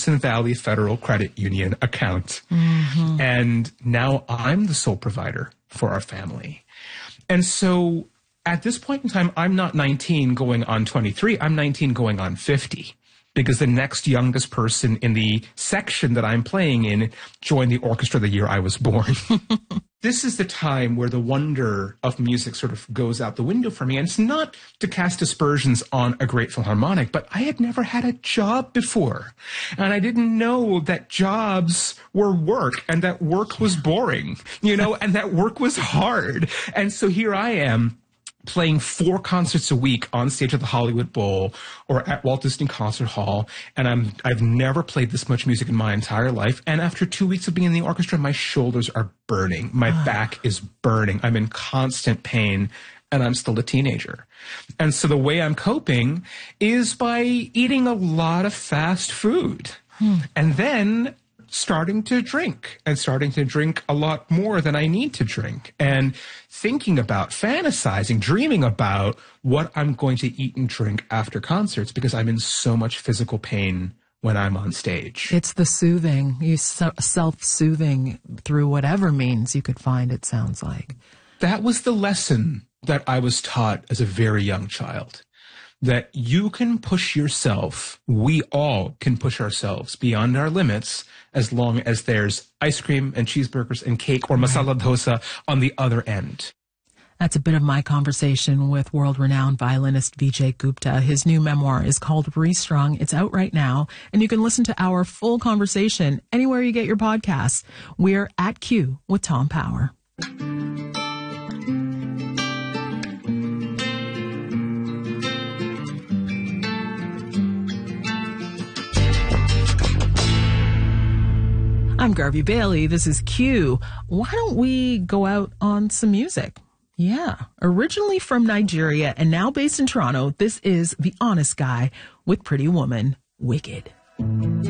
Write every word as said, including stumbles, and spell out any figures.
Hudson Valley Federal Credit Union account. Mm-hmm. And now I'm the sole provider for our family. And so at this point in time, I'm not nineteen going on twenty-three. I'm nineteen going on fifty. Because the next youngest person in the section that I'm playing in joined the orchestra the year I was born. This is the time where the wonder of music sort of goes out the window for me. And it's not to cast aspersions on a great Philharmonic, but I had never had a job before. And I didn't know that jobs were work and that work was boring, you know, and that work was hard. And so here I am, playing four concerts a week on stage at the Hollywood Bowl or at Walt Disney Concert Hall. And I'm, I've never played this much music in my entire life. And after two weeks of being in the orchestra, my shoulders are burning. My back is burning. I'm in constant pain. And I'm still a teenager. And so the way I'm coping is by eating a lot of fast food. Hmm. And then starting to drink and starting to drink a lot more than I need to drink and thinking about, fantasizing, dreaming about what I'm going to eat and drink after concerts because I'm in so much physical pain when I'm on stage. It's the soothing, you self-soothing through whatever means you could find, it sounds like. That was the lesson that I was taught as a very young child. That you can push yourself, we all can push ourselves beyond our limits as long as there's ice cream and cheeseburgers and cake or masala dosa on the other end. That's a bit of my conversation with world-renowned violinist Vijay Gupta. His new memoir is called Restrung. It's out right now, and you can listen to our full conversation anywhere you get your podcasts. We're at Q with Tom Power. I'm Garvey Bailey. This is Q. Why don't we go out on some music? Yeah. Originally from Nigeria and now based in Toronto, this is The Honest Guy with Pretty Woman, Wicked.